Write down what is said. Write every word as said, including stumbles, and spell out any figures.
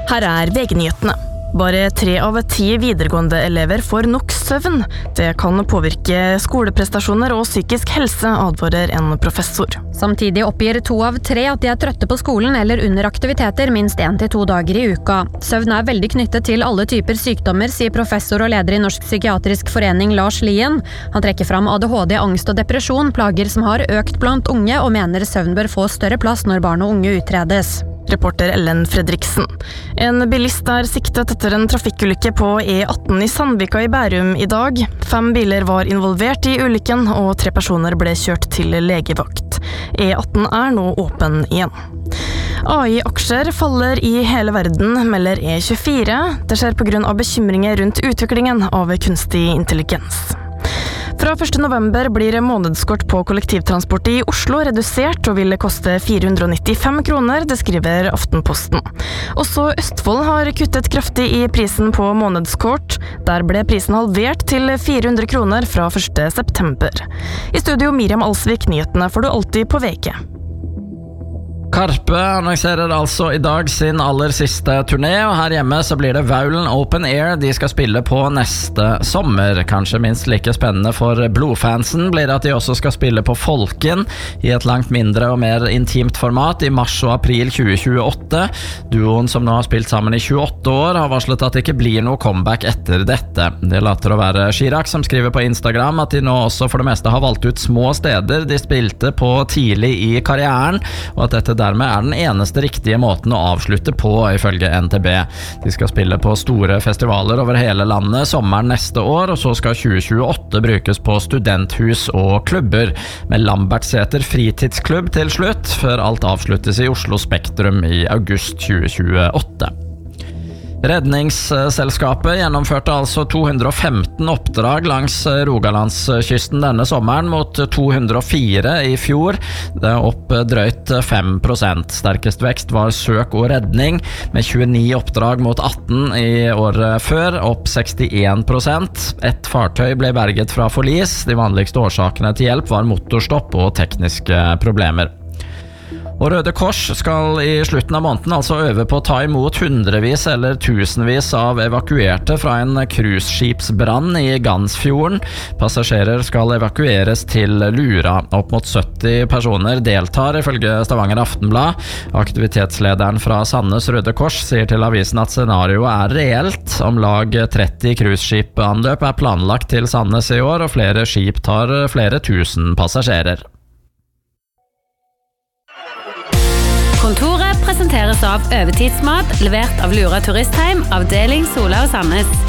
Her er V G-nyhetene. Bare tre av ti videregående elever får nok søvn. Det kan påvirke skoleprestasjoner og psykisk helse, advarer en professor. Samtidig oppgir to av tre at de er trøtte på skolen eller under aktiviteter minst en til to dager i uka. Søvn er veldig knyttet til alle typer sykdommer, sier professor og leder i Norsk Psykiatrisk Forening Lars Lien. Han trekker fram A D H D, angst og depresjon, plager som har økt blant unge, og mener søvn bør få større plass når barn og unge utredes. Reporter Ellen Fredriksen. En bilist er siktet etter en trafikkulykke på E atten i Sandvika i Bærum i dag. Fem biler var involvert i ulykken, og tre personer ble kjørt til legevakt. E atten er nå åpen igjen. A I-aksjer faller i hele verden, melder E tjuefire. Det skjer på grunn av bekymringer rundt utviklingen av kunstig intelligens. Fra første november blir månedskort på kollektivtransport i Oslo redusert og vil koste fire hundre og nittifem kroner, det skriver Aftenposten. Også Østfold har kuttet kraftig i prisen på månedskort. Der ble prisen halvert til fire hundre kroner fra første september. I studio Miriam Alsvik, nyhetene får du alltid på V G. Karpe annonserer altså i dag sin aller siste turné, og her hjemme så blir det Vaulen Open Air de skal spille på neste sommer. Kanskje minst like spennende for blodfansen blir at de også skal spille på Folken i et langt mindre og mer intimt format i mars og april tjue tjueåtte. Duoen som nå har spilt sammen i tjueåtte år har varslet at det ikke blir noe comeback etter dette. Det later å være Chirac som skriver på Instagram at de nå også for det meste har valgt ut små steder de spilte på tidlig i karrieren, og at dette dermed er den eneste riktige måten å avslutte på, ifølge N T B. De skal spille på store festivaler over hele landet sommeren neste år, og så skal tjue tjueåtte brukes på studenthus og klubber, med Lambertseter fritidsklubb til slutt, før alt avsluttes i Oslo Spektrum i august tjue tjueåtte. Redningsselskapet gjennomførte altså to hundre og femten oppdrag langs Rogalandskysten denne sommeren mot to hundre og fire i fjor. Det er opp drøyt fem prosent. Sterkest vekst var søk og redning, med tjueni oppdrag mot atten i året før, opp sekstien prosent. Et fartøy ble berget fra forlis. De vanligste årsakene til hjelp var motorstopp og tekniske problemer. Og Røde Kors skal i slutten av måneden altså øve på å ta imot hundrevis eller tusenvis av evakuerte fra en cruiseskipsbrann i Gansfjorden. Passasjerer skal evakueres til Lura. Opp mot sytti personer deltar, ifølge Stavanger Aftenblad. Aktivitetslederen fra Sandnes Røde Kors sier til avisen at scenarioet er reelt. Om lag tretti cruiseskipanløp er planlagt til Sandnes i år, og flere skip tar flere tusen passasjerer. Kontoret presenteres av Øvetidsmat, levert av Lura Turistheim, avdeling Sola og Sandnes.